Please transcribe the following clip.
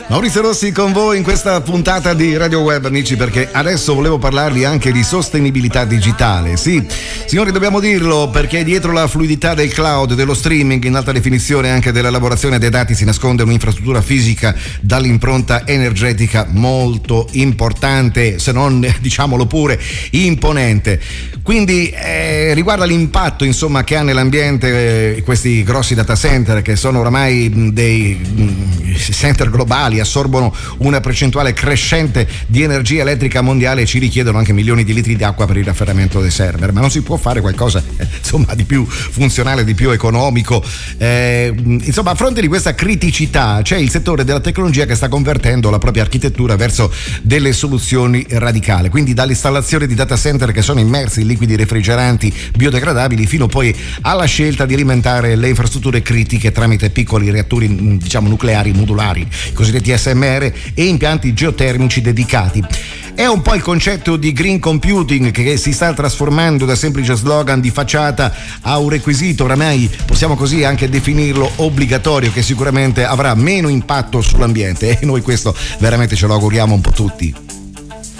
Maurizio Rossi con voi in questa puntata di Radio Web, amici, perché adesso volevo parlarvi anche di sostenibilità digitale. Sì, signori, dobbiamo dirlo, perché dietro la fluidità del cloud, dello streaming in alta definizione e anche dell'elaborazione dei dati si nasconde un'infrastruttura fisica dall'impronta energetica molto importante, se non, diciamolo pure, imponente. Quindi riguarda l'impatto, insomma, che ha nell'ambiente questi grossi data center, che sono oramai dei center globali, assorbono una percentuale crescente di energia elettrica mondiale e ci richiedono anche milioni di litri di acqua per il raffreddamento dei server. Ma non si può fare qualcosa insomma di più funzionale, di più economico? Insomma, a fronte di questa criticità c'è il settore della tecnologia che sta convertendo la propria architettura verso delle soluzioni radicali, quindi dall'installazione di data center che sono immersi in liquidi refrigeranti biodegradabili fino poi alla scelta di alimentare le infrastrutture critiche tramite piccoli reattori, diciamo, nucleari modulari, i cosiddetti SMR, e impianti geotermici dedicati. È un po' il concetto di green computing che si sta trasformando da semplice slogan di facciata a un requisito, oramai possiamo così anche definirlo, obbligatorio, che sicuramente avrà meno impatto sull'ambiente, e noi questo veramente ce lo auguriamo un po' tutti.